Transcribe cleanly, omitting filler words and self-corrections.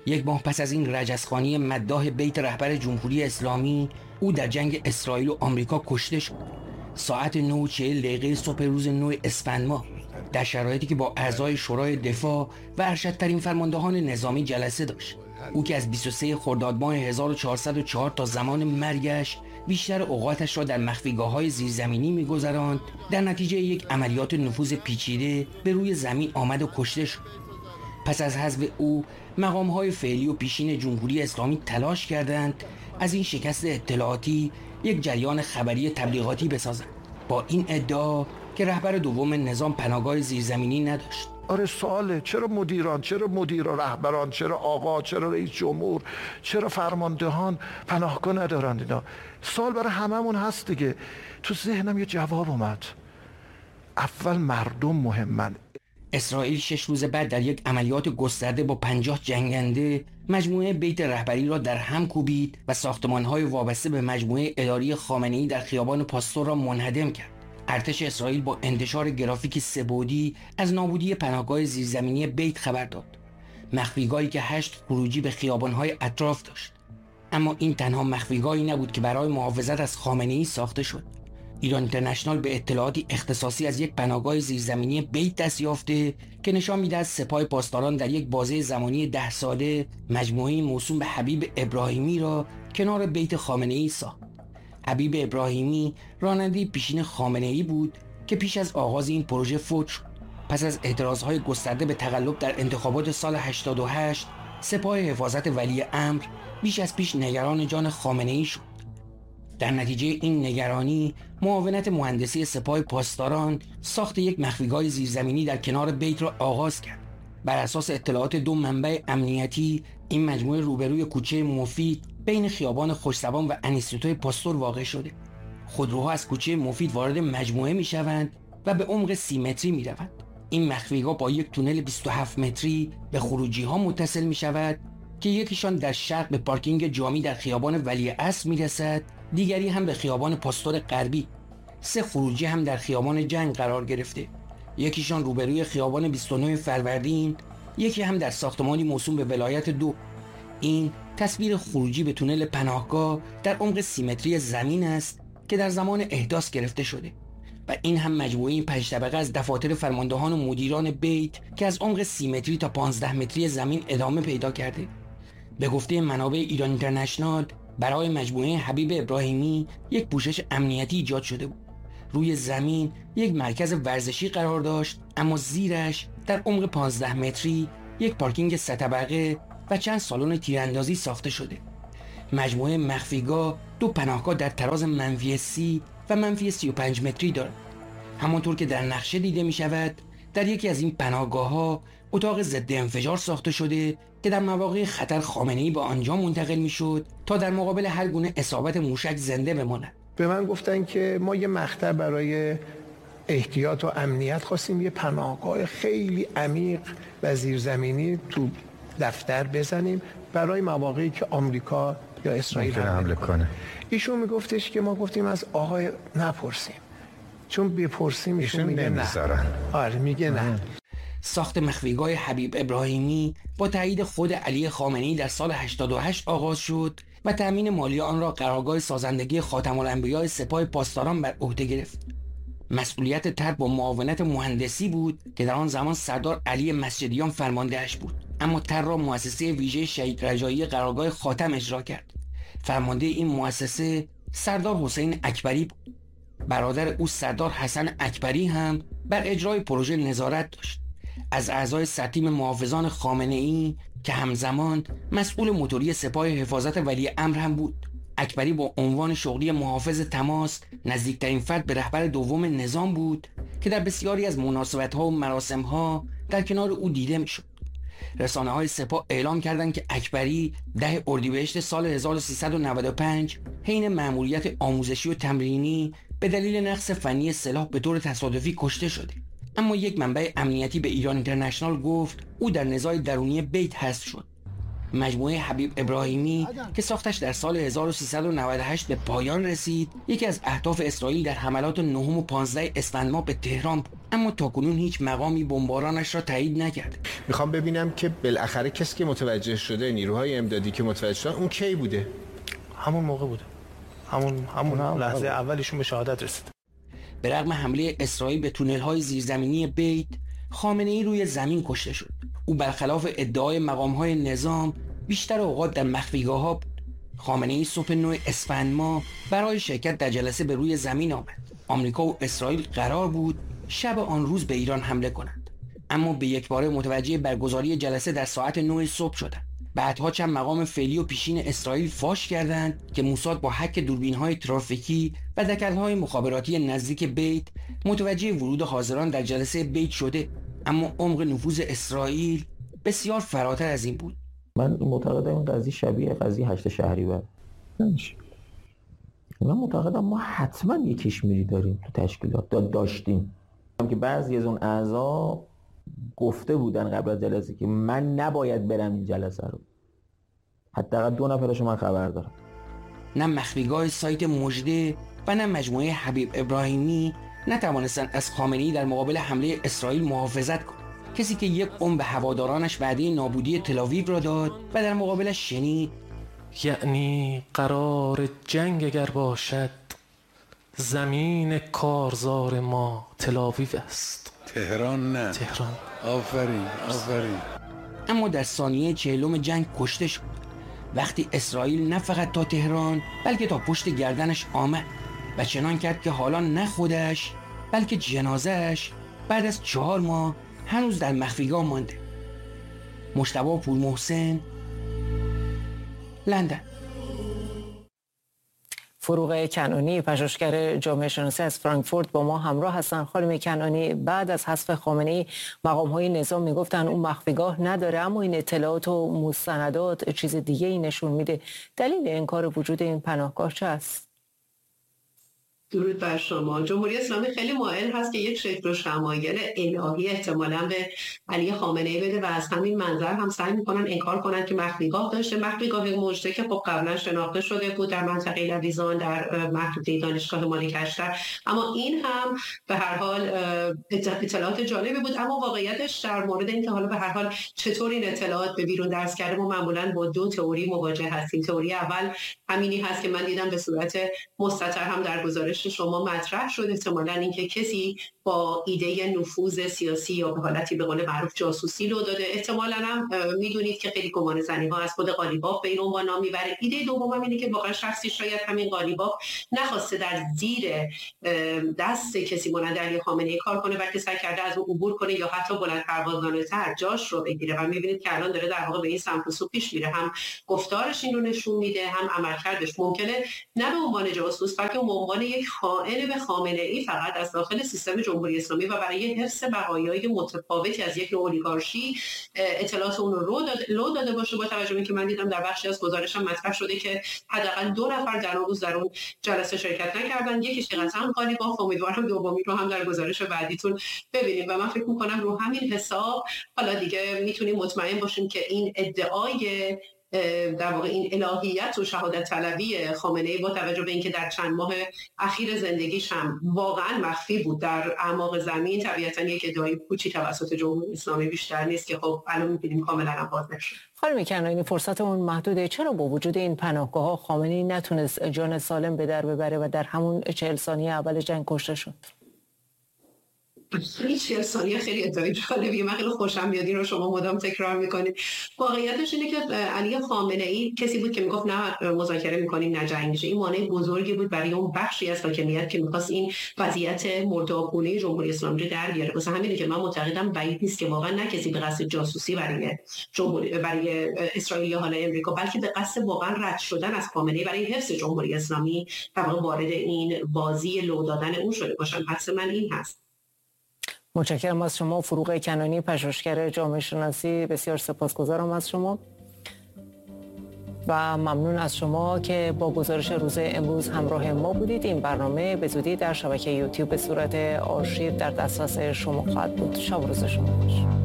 یک ماه پس از این رجزخوانی مداح بیت رهبر جمهوری اسلامی، او در جنگ اسرائیل و آمریکا کشته شد. ساعت 9:40 صبح روز 9 اسفند ماه، در شرایطی که با اعضای شورای دفاع و ارشدترین فرماندهان نظامی جلسه داشت. او که از 23 خرداد ماه 1404 تا زمان مرگش بیشتر اوقاتش را در مخفیگاه‌های زیرزمینی می‌گذراند، در نتیجه یک عملیات نفوذ پیچیده به روی زمین آمد و کشته شد. پس از حذف او، مقام‌های فعلی و پیشین جمهوری اسلامی تلاش کردند از این شکست اطلاعاتی یک جریان خبری تبلیغاتی بسازند، با این ادعا که رهبر دوم نظام پناهگاه زیرزمینی نداشت. آره سواله، چرا مدیر و رهبران، چرا آقا، چرا رئیس جمهور، چرا فرماندهان پناهگاه ندارند؟ اینا سوال برای هممون هست دیگه. تو ذهنم یه جواب اومد، اول مردم مهمن. اسرائیل 6 روز بعد در یک عملیات گسترده با 50 جنگنده مجموعه بیت رهبری را در هم کوبید و ساختمان‌های وابسته به مجموعه اداری خامنه‌ای در خیابان پاستور را منهدم کرد. ارتش اسرائیل با انتشار گرافیک سه‌بعدی از نابودی پناهگاه زیرزمینی بیت خبر داد، مخفیگاهی که 8 خروجی به خیابان‌های اطراف داشت. اما این تنها مخفیگاهی نبود که برای محافظت از خامنه‌ای ساخته شد. ایران اینترنشنال به اطلاعاتی اختصاصی از یک پناهگاه زیرزمینی بیت دست یافته که نشان می‌دهد سپاه پاسداران در یک بازه زمانی 10 ساله مجموعه‌ای موسوم به حبیب ابراهیمی را کنار بیت خامنه‌ای ساخت. حبیب ابراهیمی راننده پیشین خامنه‌ای بود که پیش از آغاز این پروژه فوت شد. پس از اعتراضهای گسترده به تقلب در انتخابات سال 88، سپاه حفاظت ولی امر بیش از پیش نگران جان خامنه‌ای شد. در نتیجه این نگرانی، معاونت مهندسی سپاه پاسداران ساخت یک مخفیگاه زیرزمینی در کنار بیت را آغاز کرد. بر اساس اطلاعات 2 منبع امنیتی، این مجموعه روبروی کوچه مفید بین خیابان خوش‌زبان و انیستوی پاستور واقع شده. خودروها از کوچه مفید وارد مجموعه می‌شوند و به عمق 30 متری می‌روند. این مخفیگاه با یک تونل 27 متری به خروجی‌ها متصل می‌شود که یکیشان در شرق به پارکینگ جامی در خیابان ولیعصر می‌رسد، دیگری هم به خیابان پاستور غربی. 3 خروجی هم در خیابان جنگ قرار گرفته، یکیشان روبروی خیابان 29 فروردین، یکی هم در ساختمانی موسوم به ولایت 2. این تصویر خروجی به تونل پناهگاه در عمق 30 متری زمین است که در زمان احداث گرفته شده و این هم مجموعه 5 طبقه از دفاتر فرماندهان و مدیران بیت که از عمق 30 متری تا 15 متری زمین ادامه پیدا کرده. به گفته منابع ایران اینترنشنال، برای مجموعه حبیب ابراهیمی یک پوشش امنیتی ایجاد شده بود. روی زمین یک مرکز ورزشی قرار داشت، اما زیرش در عمق 15 متری یک پارکینگ 3 طبقه و چند سالن تیراندازی ساخته شده. مجموعه مخفیگاه 2 پناهگاه در تراز -30 و -35 متری دارد. همانطور که در نقشه دیده می شود، در یکی از این پناهگاه‌ها اتاق ضد انفجار ساخته شده که در مواقع خطر خامنه‌ای به آنجا منتقل می‌شد تا در مقابل هر گونه اصابت موشک زنده بماند. به من گفتن که ما یه مقطع برای احتیاط و امنیت خواستیم یه پناهگاه خیلی عمیق و زیرزمینی تو دفتر بزنیم برای مواقعی که آمریکا یا اسرائیل حمله کنه. ایشون میگفتش که ما گفتیم از آقای نپرسیم، چون بپرسیم ایشون میگه نه. آره میگه نه. ساخت مخفیگاه حبیب ابراهیمی با تایید خود علی خامنه‌ای در سال 88 آغاز شد و تأمین مالی آن را قرارگاه سازندگی خاتم الانبیاء سپاه پاسداران بر عهده گرفت. مسئولیت طرح با معاونت مهندسی بود که در آن زمان سردار علی مسجدیان فرماندهش بود، اما طرح را مؤسسه ویژه شهید رجایی قرارگاه خاتم اجرا کرد. فرمانده این مؤسسه سردار حسین اکبری بود. برادر او سردار حسن اکبری هم بر اجرای پروژه نظارت داشت. از اعضای سرتیم محافظان خامنه‌ای که همزمان مسئول موتوری سپاه حفاظت ولی امر هم بود، اکبری با عنوان شغلی محافظ تماس نزدیکترین فرد به رهبر دوم نظام بود که در بسیاری از مناسبت‌ها و مراسم‌ها در کنار او دیده می‌شد. رسانه‌های سپاه اعلام کردند که اکبری 10 اردیبهشت سال 1395 حین مأموریت آموزشی و تمرینی به دلیل نقص فنی سلاح به طور تصادفی کشته شده. اما یک منبع امنیتی به ایران اینترنشنال گفت او در نزاع درونی بیت حذف شد. مجموعه حبیب ابراهیمی که ساختش در سال 1398 به پایان رسید، یکی از اهداف اسرائیل در حملات 9 و 15 اسفند ماه به تهران بود. اما تاکنون هیچ مقامی بمبارانش را تایید نکرد. میخوام ببینم که بالاخره کسی که متوجه شده، نیروهای امدادی که متوجه شدن، اون کی بوده؟ همون موقع بوده. همون لحظه اولیشون به شهادت رسید. به رغم حمله اسرائیل به تونل‌های زیرزمینی بیت، خامنه‌ای روی زمین کشته شد. او برخلاف ادعای مقام‌های نظام بیشتر اوقات در مخفیگاه‌ها بود. خامنه‌ای صبح 9 اسفند ماه برای شرکت در جلسه به روی زمین آمد. آمریکا و اسرائیل قرار بود شب آن روز به ایران حمله کنند، اما به یکباره متوجه برگزاری جلسه در ساعت 9 صبح شدند. بعدها چند مقام فعلی و پیشین اسرائیل فاش کردند که موساد با هک دوربین‌های ترافیکی و دکل‌های مخابراتی نزدیک بیت متوجه ورود حاضران در جلسه بیت شده، اما عمق نفوذ اسرائیل بسیار فراتر از این بود. من معتقدم این قضیه شبیه قضیه 8 شهریور. من معتقدم ما حتما یک کشمیری داریم تو تشکیلات، داشتیم که بعضی از اون اعضا گفته بودن قبل از جلسه که من نباید برم این جلسه رو. حداقل 2 نفرش من خبر دارم. نه مخفیگاه سایت مژده و نه مجموعه حبیب ابراهیمی نتوانستند از خامنه‌ای در مقابل حمله اسرائیل محافظت کنند. کسی که یک عمر به هوادارانش وعده نابودی تل‌آویو را داد و در مقابلش شنید یعنی قرار جنگ اگر باشد، زمین کارزار ما تل‌آویو است، تهران نه. تهران. آفرین. اما در ثانیه 40 جنگ کشته شد، وقتی اسرائیل نه فقط تا تهران بلکه تا پشت گردنش آمد و چنان کرد که حالا نه خودش بلکه جنازهش بعد از 4 ماه هنوز در مخفیگاه مانده. مجتبی پورمحسن، لندن. فروغ کنعانی، پژوهشگر جامعه شناسی از فرانکفورت با ما همراه هستند. خانم کنعانی، بعد از حذف خامنه‌ای مقام‌های نظام میگفتن اون مخفیگاه نداره، اما این اطلاعات و مستندات چیز دیگه ای نشون میده. دلیل انکار وجود این پناهگاه چه است؟ درود بر شما. جمهوری اسلامی خیلی مایل هست که یک شکل و شمایل الهی احتمالاً به علی خامنه‌ای بده و از همین منظر هم سعی میکنن انکار کنن که مخفیگاه داشته. مخفیگاه مژده که خب قبلا شناخته شده بود در منطقه لویزان در محدوده دانشگاه مالک‌اشتر، اما این هم به هر حال اطلاعات جالبی بود. اما واقعیتش در مورد اینکه حالا به هر حال چطور این اطلاعات به بیرون درز کرده، ما معمولاً با 2 تئوری مواجه هستیم. تئوری اول همینی هست که من دیدم به صورت مستتر هم در گزارش شما مطرح شد، احتمالاً اینکه کسی با ایده نفوذ سیاسی یا به حالتی به قول معروف جاسوسی رو داده. احتمالاً هم میدونید که خیلی گمانه‌زنی ها از خود قالیباف به این عنوان نام میبره. ایده دوم هم اینه که واقعا شخصی شاید همین قالیباف نخواسته در زیر دست کسی مانند علی خامنه‌ای کار کنه، بلکه سعی کرده از اون عبور کنه یا حتی بلند پروازانه‌تر جاش رو بگیره و میبینید که الان داره در واقع به این سمت و سو پیش میره. هم گفتارش این رو نشون میده، هم عملکردش. ممکنه نه به عنوان جاسوس بلکه به عنوان یک خائن به خامنه‌ای فقط از داخل سیستم جمهوری اسلامی و برای حفظ بقایای متفاوتی از یک اولیگارشی اطلاعات اون رو لو داده باشه. با توجه به اینکه من دیدم در بخشی از گزارشم مطرح شده که حداقل 2 نفر در اون روز در اون جلسه شرکت نکردن، یکیش قطعا قالیباف، امیدوارم دومی رو هم در گزارش بعدیتون ببینیم و من فکر می‌کنم رو همین حساب حالا دیگه میتونیم مطمئن باشیم که این ادعای در واقع این الهیت و شهادت طلبی خامنه‌ای با توجه به اینکه در چند ماه اخیر زندگیش هم واقعا مخفی بود در اعماق زمین، طبیعتاً یک ادعای پوچی توسط جمهوری اسلامی بیشتر نیست که خب الان می‌بینیم کاملاً باز نشد. خانم کنعانی، فرصتمون محدوده. چرا با وجود این پناهگاه‌ها خامنه‌ای نتونست جان سالم به در ببره و در همون 40 ثانیه اول جنگ کشته شد؟ این 40 ثانیه خیلی ادعای جالبیه. من خیلی خوشم میاد این رو شما مدام تکرار میکنید. واقعیتش اینه که علی خامنه‌ای کسی بود که میگفت نه مذاکره میکنیم نه جنگ میشه. این مانع بزرگی بود برای اون بخشی از حاکمیت که میخواست این وضعیت مردابگونه جمهوری اسلامی رو در بیاره. واسه همینه که من معتقدم بعید نیست که واقعا نه کسی به قصد جاسوسی برای اسرائیل یا حالا امریکا، بلکه به قصد واقعا رد شدن از خامنه‌ای برای حفظ جمهوری اسلامی وارد این بازی لو دادن اون شده باشن. حدس من این هست. متشکرم از شما فروغ کنعانی، پژوهشگر جامعه شناسی. بسیار سپاسگزارم از شما و ممنون از شما که با گزارش روز امروز همراه ما بودید. این برنامه به زودی در شبکه یوتیوب به صورت آرشیو در دسترس شما خواهد بود. شب و روز شما خوش.